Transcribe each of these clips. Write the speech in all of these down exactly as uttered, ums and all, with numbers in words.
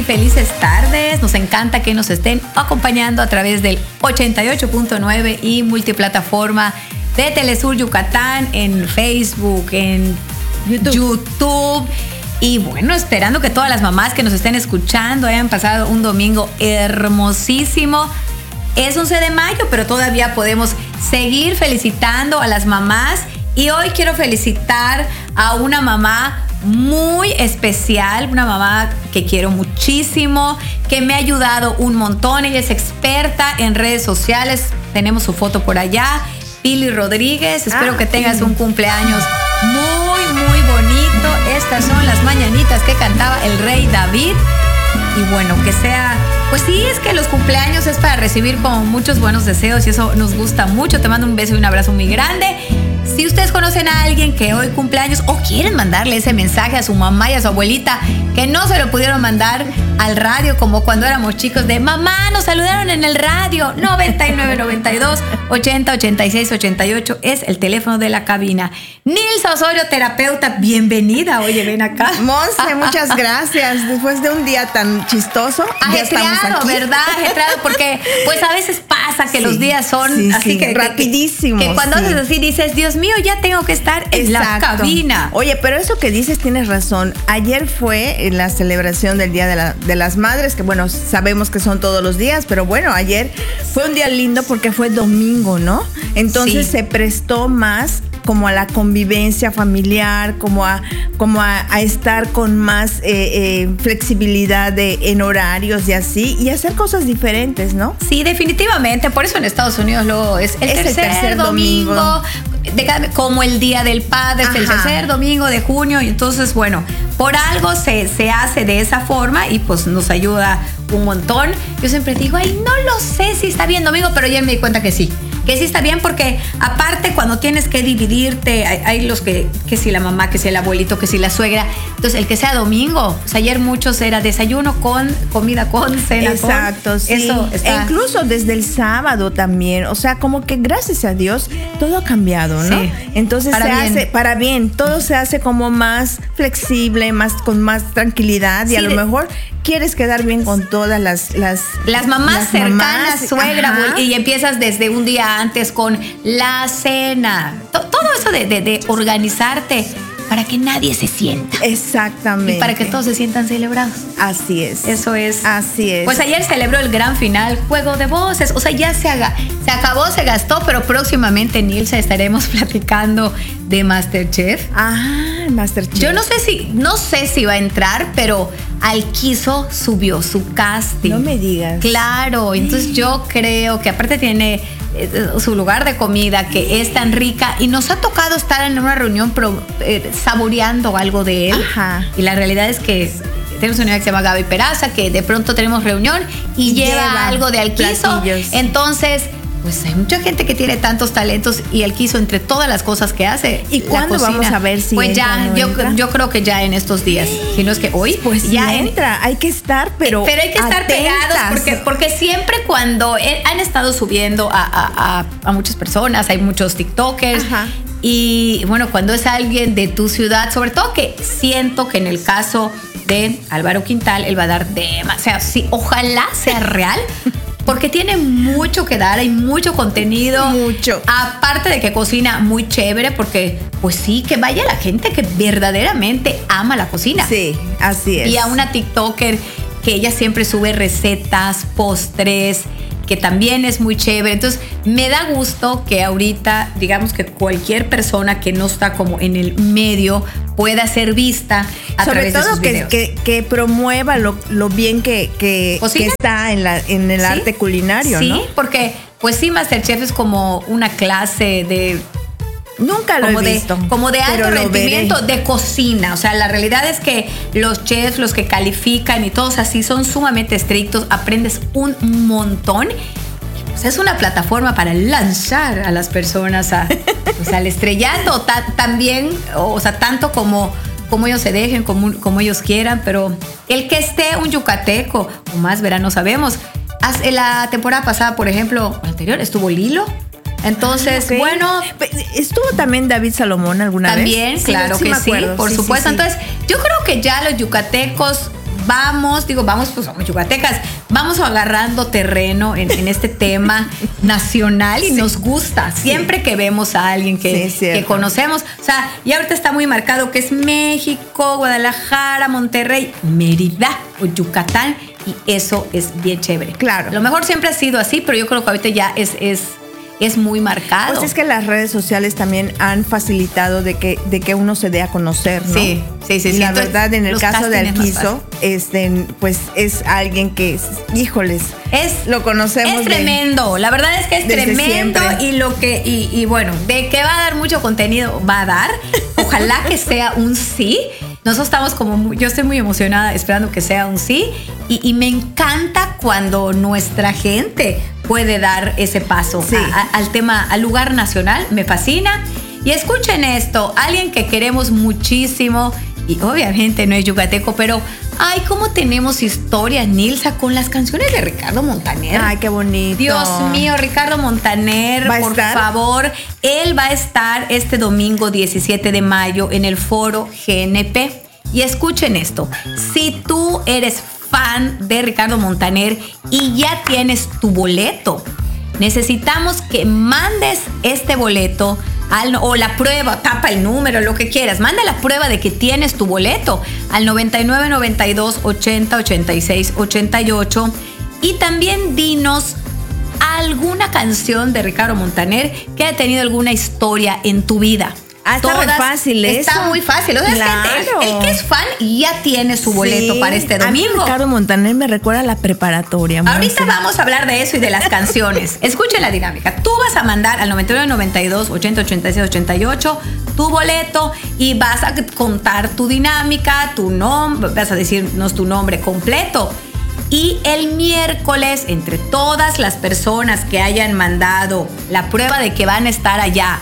felices tardes. Nos encanta que nos estén acompañando a través del ochenta y ocho punto nueve y multiplataforma de Telesur Yucatán, en Facebook, en YouTube. YouTube. Y bueno, esperando que todas las mamás que nos estén escuchando hayan pasado un domingo hermosísimo. Es once de mayo, pero todavía podemos seguir felicitando a las mamás. Y hoy quiero felicitar a una mamá muy especial, una mamá que quiero muchísimo, que me ha ayudado un montón. Ella es experta en redes sociales. Tenemos su foto por allá. Pili Rodríguez, espero ah, que tengas sí. un cumpleaños muy, muy bonito. Estas son las mañanitas que cantaba el rey David. Y bueno, que sea, pues sí, es que los cumpleaños es para recibir con muchos buenos deseos y eso nos gusta mucho. Te mando un beso y un abrazo muy grande. Si ustedes conocen a alguien que hoy cumpleaños o quieren mandarle ese mensaje a su mamá y a su abuelita que no se lo pudieron mandar al radio como cuando éramos chicos de mamá, nos saludaron en el radio. Noventa y nueve, noventa y dos, ochenta, ochenta y seis, ochenta y ocho es el teléfono de la cabina. Nilsa Osorio, terapeuta, bienvenida. Oye, ven acá. Monse, muchas gracias. Después de un día tan chistoso, ya estamos aquí. ¿Verdad? Ajetreado, porque pues a veces pasa que sí, los días son sí, así sí, que rapidísimos. Que, que cuando sí. haces así dices, Dios mío, ya tengo que estar en Exacto. la cabina. Oye, pero eso que dices tienes razón. Ayer fue la celebración del Día de, la, de las Madres, que bueno, sabemos que son todos los días, pero bueno, ayer fue un día lindo porque fue domingo, ¿no? Entonces sí. se prestó más como a la convivencia familiar, como a, como a, a estar con más eh, eh, flexibilidad de, en horarios y así, y hacer cosas diferentes, ¿no? Sí, definitivamente. Por eso en Estados Unidos luego es el, es tercer, el tercer domingo, domingo de cada, como el Día del Padre, es el tercer domingo de junio, y entonces, bueno, por algo se, se hace de esa forma y pues nos ayuda un montón. Yo siempre digo, ay, no lo sé si está bien domingo, pero ya me di cuenta que sí. Que sí está bien porque aparte cuando tienes que dividirte, hay, hay los que, que si la mamá, que si el abuelito, que si la suegra. Entonces el que sea domingo, o sea, ayer muchos era desayuno con, comida con, cena Exacto, con. Exacto, sí. Eso está. E incluso desde el sábado también, o sea, como que gracias a Dios todo ha cambiado, ¿no? Sí. Entonces para se bien. hace, para bien, todo se hace como más flexible, más con más tranquilidad y sí, a lo de, mejor quieres quedar bien con todas las las, las mamás las cercanas, mamás, suegra, ajá. y empiezas desde un día antes con la cena, todo eso de, de, de organizarte para que nadie se sienta. Exactamente. Y para que todos se sientan celebrados. Así es. Eso es. Así es. Pues ayer celebró el gran final, Juego de Voces. O sea, ya se, haga, se acabó, se gastó, pero próximamente, Nilsa, estaremos platicando de MasterChef. Ah, MasterChef. Yo no sé si, no sé si va a entrar, pero Alquizo subió su casting. No me digas. Claro, entonces yo creo que aparte tiene su lugar de comida que es tan rica y nos ha tocado estar en una reunión pro, eh, saboreando algo de él. Ajá. Y la realidad es que tenemos una amiga que se llama Gaby Peraza, que de pronto tenemos reunión y, y lleva, lleva algo de Alquizo. Platillos. Entonces, pues hay mucha gente que tiene tantos talentos y Alquizo entre todas las cosas que hace. ¿Y cuándo cocina, vamos a ver si Pues entra, ya, no yo, entra? yo creo que ya en estos días. Si no es que hoy, pues ya sí entra. Hay que estar, pero Pero hay que estar atentas. pegados porque, porque siempre cuando eh, han estado subiendo a, a, a, a muchas personas, hay muchos TikTokers. Ajá. Y bueno, cuando es alguien de tu ciudad, sobre todo que siento que en el caso de Álvaro Quintal, él va a dar demasiado. Sí, ojalá sea real. Porque tiene mucho que dar, hay mucho contenido. Mucho. Aparte de que cocina muy chévere, porque pues sí, que vaya la gente que verdaderamente ama la cocina. Sí, así es. Y a una TikToker que ella siempre sube recetas, postres, que también es muy chévere. Entonces, me da gusto que ahorita, digamos que cualquier persona que no está como en el medio pueda ser vista a Sobre través de sus todo que, videos. que, que promueva lo, lo bien que, que, que está en, la, en el ¿Sí? arte culinario, sí, ¿no? Sí, porque pues sí, MasterChef es como una clase de... Nunca lo como he de, visto. Como de alto rendimiento veré. de cocina. O sea, la realidad es que los chefs, los que califican y todos así son sumamente estrictos. Aprendes un montón. Pues es una plataforma para lanzar a las personas a, pues, al estrellato. Ta, también, o sea, tanto como, como ellos se dejen, como, como ellos quieran. Pero el que esté un yucateco, o más verano sabemos. Hace, la temporada pasada, por ejemplo, anterior, estuvo Lilo. Entonces, okay. bueno... ¿Estuvo también David Salomón alguna también, vez? También, claro sí, que sí, sí, por sí, supuesto. Sí, sí. Entonces, yo creo que ya los yucatecos vamos, digo, vamos, pues somos yucatecas, vamos agarrando terreno en, en este tema nacional y sí. nos gusta. Siempre sí. que vemos a alguien que, sí, que conocemos, o sea, y ahorita está muy marcado que es México, Guadalajara, Monterrey, Mérida o Yucatán, y eso es bien chévere. Claro. A lo mejor siempre ha sido así, pero yo creo que ahorita ya es... es Es muy marcado. Pues es que las redes sociales también han facilitado de que, de que uno se dé a conocer, ¿no? Sí, sí, sí. Y sí. la Entonces, verdad, en el caso de Alquizo, este, pues es alguien que, híjoles, es, lo conocemos. Es tremendo, de, la verdad es que es tremendo siempre. y lo que, y, y bueno, de que va a dar mucho contenido, va a dar. Ojalá que sea un sí. Nosotros estamos como, muy, yo estoy muy emocionada esperando que sea un sí y, y me encanta cuando nuestra gente puede dar ese paso sí. a, a, al tema, al lugar nacional, me fascina. Y escuchen esto, alguien que queremos muchísimo y obviamente no es yucateco, pero ay, cómo tenemos historias, Nilsa, con las canciones de Ricardo Montaner. Ay, qué bonito. Dios mío, Ricardo Montaner, por estar? favor, él va a estar este domingo diecisiete de mayo en el Foro G N P. Y escuchen esto, si tú eres fan de Ricardo Montaner y ya tienes tu boleto, necesitamos que mandes este boleto al, o la prueba, tapa el número, lo que quieras, manda la prueba de que tienes tu boleto al noventa y nueve, noventa y dos, ochenta, ochenta y seis, ochenta y ocho y también dinos alguna canción de Ricardo Montaner que haya tenido alguna historia en tu vida. Ah, está muy fácil eso. Está muy fácil. O sea, claro. es que el, el que es fan ya tiene su boleto sí. para este domingo. A mí Ricardo Montaner me recuerda a la preparatoria. Ahorita vamos a hablar de eso y de las canciones. Escuchen la dinámica. Tú vas a mandar al noventa y nueve, noventa y dos, ochenta, ochenta y seis, ochenta y ocho tu boleto y vas a contar tu dinámica, tu nombre, vas a decirnos tu nombre completo. Y el miércoles, entre todas las personas que hayan mandado la prueba de que van a estar allá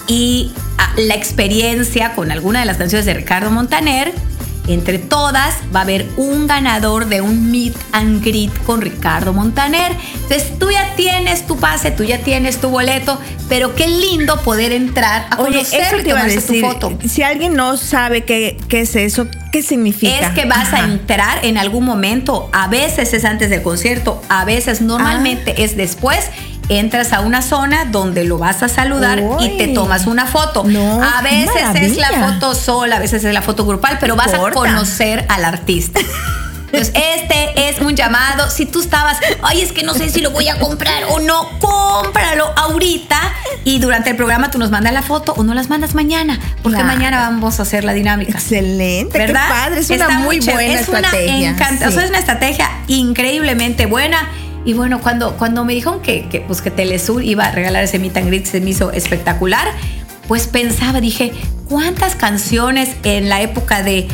y la experiencia con alguna de las canciones de Ricardo Montaner, entre todas va a haber un ganador de un meet and greet con Ricardo Montaner. Entonces tú ya tienes tu pase, tú ya tienes tu boleto, pero qué lindo poder entrar a conocer y tomarse tu foto. Si alguien no sabe qué, qué es eso, ¿qué significa? Es que vas Ajá. a entrar en algún momento, a veces es antes del concierto, a veces normalmente ah. es después. Entras a una zona donde lo vas a saludar Uy, y te tomas una foto. No, a veces es la foto sola, a veces es la foto grupal, pero vas a conocer al artista. Entonces, este es un llamado. Si tú estabas, ay, es que no sé si lo voy a comprar o no, cómpralo ahorita y durante el programa tú nos mandas la foto o no las mandas mañana, porque claro. mañana vamos a hacer la dinámica. Excelente, ¿verdad? Qué padre, es Está una muy buena es estrategia. Una encanta- sí. o sea, es una estrategia increíblemente buena. Y bueno, cuando, cuando me dijeron que, que, pues que Telesur iba a regalar ese meet and greet, se me hizo espectacular, pues pensaba, dije, ¿cuántas canciones en la época de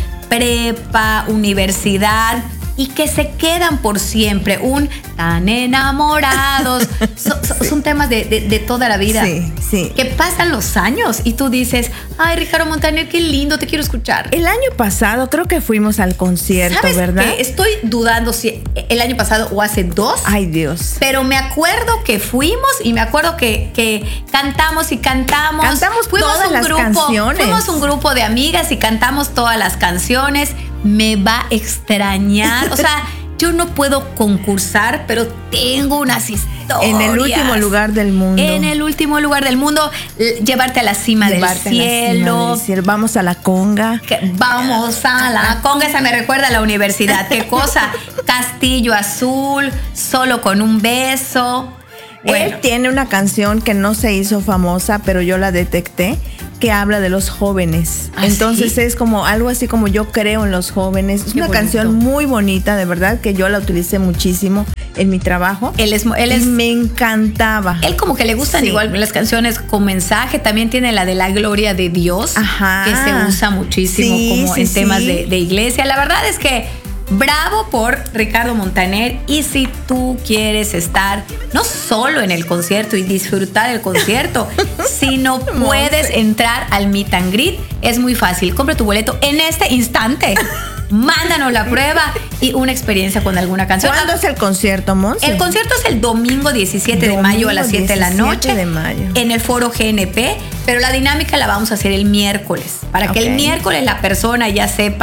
prepa, universidad y que se quedan por siempre? Un tan enamorados. So, so, sí. Son temas de, de, de toda la vida. Sí, sí. Que pasan los años y tú dices, ay, Ricardo Montaner, qué lindo, te quiero escuchar. El año pasado creo que fuimos al concierto, ¿sabes ¿verdad? qué? Estoy dudando si el año pasado o hace dos. Ay, Dios. Pero me acuerdo que fuimos y me acuerdo que, que cantamos y cantamos. Cantamos fuimos todas un las grupo, canciones. Fuimos un grupo de amigas y cantamos todas las canciones. Me va a extrañar. O sea, yo no puedo concursar, pero tengo unas historias. En el último lugar del mundo. En el último lugar del mundo. Llevarte a la cima, Llevarte del, a cielo. la cima del cielo. Vamos a la conga. Que vamos a la conga. Esa me recuerda a la universidad. ¿Qué cosa? Castillo Azul, Solo con un beso. Bueno. Él tiene una canción que no se hizo famosa, pero yo la detecté, que habla de los jóvenes. ¿Ah, Entonces sí? es como algo así como Yo creo en los jóvenes. Es Qué una bonito. canción muy bonita, de verdad, que yo la utilicé muchísimo en mi trabajo. Él es, él es, y me encantaba. Él como que le gustan sí. igual las canciones con mensaje. También tiene la de la gloria de Dios, Ajá. que se usa muchísimo sí, como sí, en sí. temas de, de iglesia. La verdad es que bravo por Ricardo Montaner. Y si tú quieres estar no solo en el concierto y disfrutar del concierto, sino puedes entrar al meet and greet, es muy fácil. Compra tu boleto en este instante. Mándanos la prueba y una experiencia con alguna canción. ¿Cuándo es el concierto, Monse? El concierto es el domingo diecisiete domingo de mayo a las siete de la noche de mayo. En el Foro G N P, pero la dinámica la vamos a hacer el miércoles, para okay. que el miércoles la persona ya sepa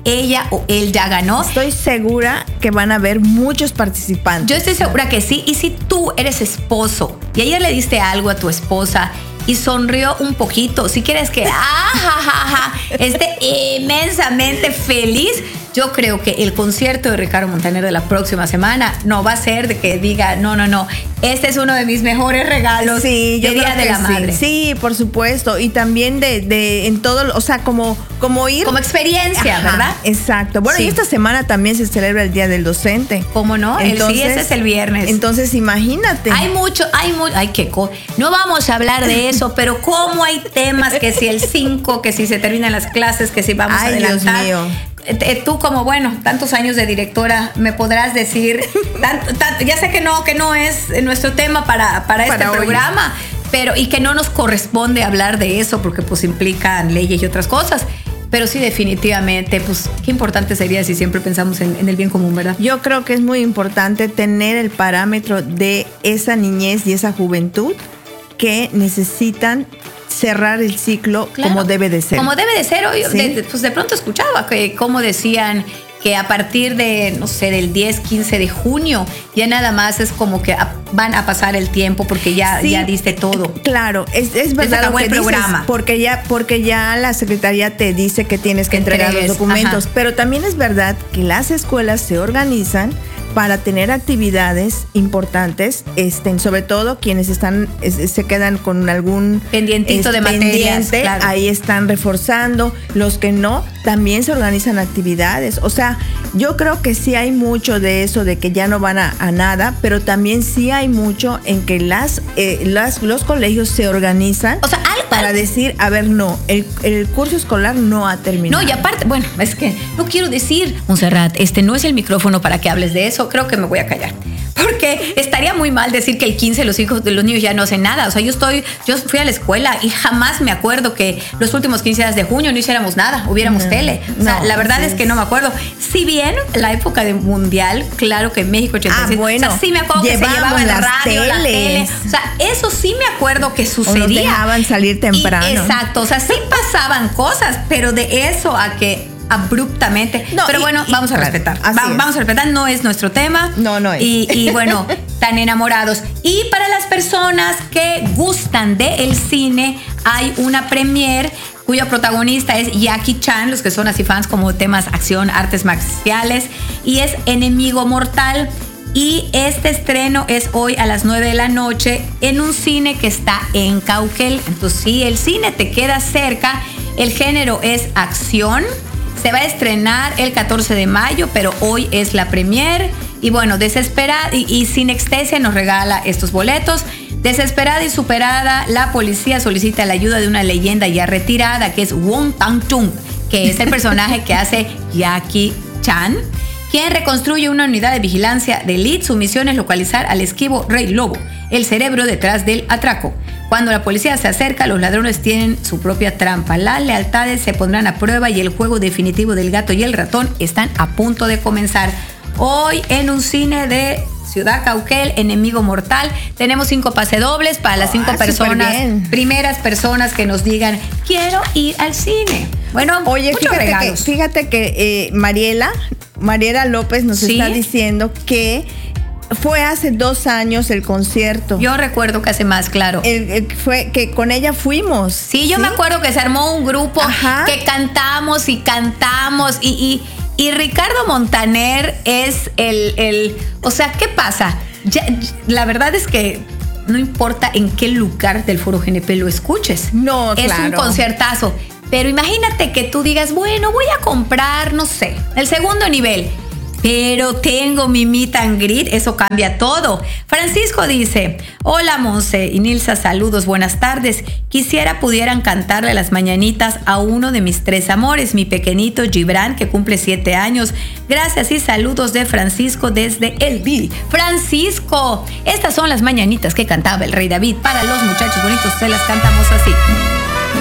ella o él ya ganó. Estoy segura que van a haber muchos participantes. Yo estoy segura que sí. Y si tú eres esposo y ayer le diste algo a tu esposa y sonrió un poquito, si quieres que ah, ja, ja, ja, esté inmensamente feliz, yo creo que el concierto de Ricardo Montaner de la próxima semana no va a ser de que diga, no, no, no, este es uno de mis mejores regalos sí, de Día de la sí. Madre. Sí, por supuesto. Y también de, de en todo, o sea, como, como ir. Como experiencia, Ajá, ¿verdad? Exacto. Bueno, sí. y esta semana también se celebra el Día del Docente. ¿Cómo no? Entonces, el sí, ese es el viernes. Entonces, imagínate. Hay mucho, hay mucho, ay, qué co no vamos a hablar de eso, pero cómo hay temas que si el cinco, que si se terminan las clases, que si vamos ay, a adelantar. Dios mío. Tú como, bueno, tantos años de directora, me podrás decir, tanto, tanto, ya sé que no, que no es nuestro tema para, para, para este hoy. programa, pero y que no nos corresponde hablar de eso porque pues implican leyes y otras cosas. Pero sí, definitivamente, pues qué importante sería si siempre pensamos en, en el bien común, ¿verdad? Yo creo que es muy importante tener el parámetro de esa niñez y esa juventud que necesitan cerrar el ciclo claro, como debe de ser. Como debe de ser. Hoy, ¿sí? de, pues de pronto escuchaba que como decían que a partir de, no sé, del diez, quince de junio, ya nada más es como que a, van a pasar el tiempo porque ya, sí, ya diste todo. Claro, es, es verdad lo que el programa. Dices, porque ya, porque ya la secretaría te dice que tienes que entregar los documentos. Ajá. Pero también es verdad que las escuelas se organizan para tener actividades importantes, estén, sobre todo quienes están es, se quedan con algún pendientito es, de materias, pendiente, claro. Ahí están reforzando. Los que no, también se organizan actividades. O sea, yo creo que sí hay mucho de eso, de que ya no van a, a nada, pero también sí hay mucho en que las, eh, las los colegios se organizan, o sea, al, para al, decir, a ver, no, el, el curso escolar no ha terminado. No, y aparte, bueno, es que no quiero decir, Montserrat, este no es el micrófono para que hables de eso. Creo que me voy a callar. Porque estaría muy mal decir que el quince los hijos de los niños ya no hacen nada. O sea, yo estoy, yo fui a la escuela y jamás me acuerdo que los últimos quince días de junio no hiciéramos nada, hubiéramos no, tele. O sea, no, la verdad es que no me acuerdo. Si bien la época de mundial, claro que México ochenta y seis, ah, bueno, o sea, sí me acuerdo que se llevaban la radio, la tele. O sea, eso sí me acuerdo que sucedía. O nos dejaban salir temprano. Y, exacto, o sea, sí pasaban cosas, pero de eso a que abruptamente, no, pero y, bueno, y, vamos a respetar. Va, vamos a respetar, no es nuestro tema. No, no es. Y, y bueno, tan enamorados. Y para las personas que gustan del cine, hay una premiere cuyo protagonista es Jackie Chan, los que son así fans como temas acción, artes marciales, y es Enemigo Mortal. Y este estreno es hoy a las nueve de la noche en un cine que está en Cauquel. Entonces, si el cine te queda cerca, el género es acción. Se va a estrenar el catorce de mayo, pero hoy es la premier. Y bueno, desesperada y, y Sinestesia nos regala estos boletos. Desesperada y superada, la policía solicita la ayuda de una leyenda ya retirada, que es Wong Tang-chung, que es el personaje que hace Jackie Chan, quien reconstruye una unidad de vigilancia de élite. Su misión es localizar al esquivo Rey Lobo, el cerebro detrás del atraco. Cuando la policía se acerca, los ladrones tienen su propia trampa. Las lealtades se pondrán a prueba y el juego definitivo del gato y el ratón están a punto de comenzar. Hoy en un cine de Ciudad Cauquel, Enemigo Mortal, tenemos cinco pasedobles para las cinco ah, personas, primeras personas que nos digan, quiero ir al cine. Bueno, oye, muchos fíjate regalos. que, fíjate que eh, Mariela, Mariela López nos ¿Sí? está diciendo que fue hace dos años el concierto. Yo recuerdo que hace más, claro. El, el, fue que con ella fuimos. Sí, yo ¿sí? me acuerdo que se armó un grupo Ajá. que cantamos y cantamos y, y, y Ricardo Montaner es el, el... O sea, ¿qué pasa? Ya, la verdad es que no importa en qué lugar del Foro G N P lo escuches. No, es claro. un conciertazo. Pero imagínate que tú digas, bueno, voy a comprar, no sé, el segundo nivel. Pero tengo mi meet and greet, eso cambia todo. Francisco dice, hola Monse y Nilsa, saludos, buenas tardes. Quisiera pudieran cantarle las mañanitas a uno de mis tres amores, mi pequeñito Gibran, que cumple siete años. Gracias y saludos de Francisco desde El Dili. Francisco, estas son las mañanitas que cantaba el rey David. Para los muchachos bonitos se las cantamos así.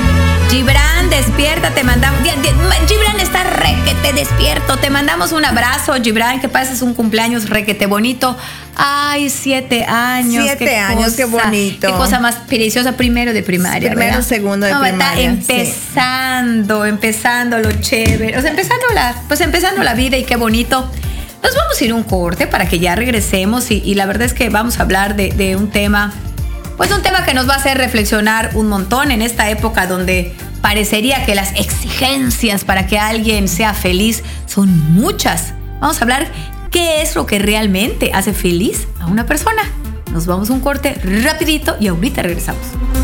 Gibran, despierta, te mandamos. Gibran está requete despierto. Te mandamos un abrazo, Gibran, que pases un cumpleaños requete bonito. Ay, siete años. Siete qué años, cosa, qué bonito. Qué cosa más preciosa, primero de primaria. Primero, ¿verdad? segundo de no, primaria. Está empezando, sí. empezando lo chévere. O sea, empezando la, pues empezando la vida y qué bonito. Nos vamos a ir a un corte para que ya regresemos y, y la verdad es que vamos a hablar de, de un tema, pues un tema que nos va a hacer reflexionar un montón en esta época donde parecería que las exigencias para que alguien sea feliz son muchas. Vamos a hablar qué es lo que realmente hace feliz a una persona. Nos vamos a un corte rapidito y ahorita regresamos.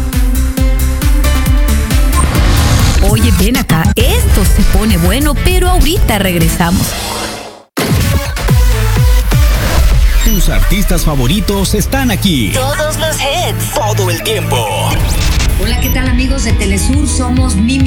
Oye, ven acá, esto se pone bueno, pero ahorita regresamos. Tus artistas favoritos están aquí. Todos los hits. Todo el tiempo. Hola, ¿qué tal amigos de Telesur? Somos Mimi.